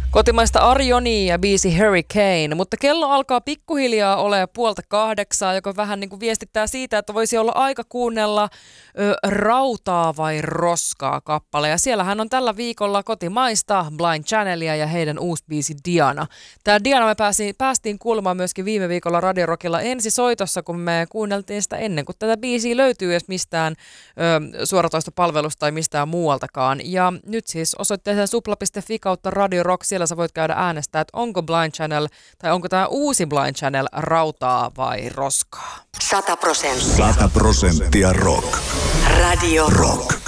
Kotimaista Arjonia ja biisi Hurricane, mutta kello alkaa pikkuhiljaa olemaan 7:30, joka vähän niin kuin viestittää siitä, että voisi olla aika kuunnella Rautaa vai roskaa -kappale. Ja siellähän on tällä viikolla kotimaista Blind Channelia ja heidän uusi biisi Diana. Tämä Diana me päästiin kuulemaan myöskin viime viikolla Radio Rockilla ensisoitossa, kun me kuunneltiin sitä ennen kuin tätä biisiä löytyy edes mistään suoratoistopalvelusta tai mistään muualtakaan. Ja nyt siis osoitteeseen supla.fi kautta Radio Rock, siellä sä voit käydä äänestää, että onko Blind Channel tai onko tämä uusi Blind Channel rautaa vai roskaa. 100% rock. Radio Rock.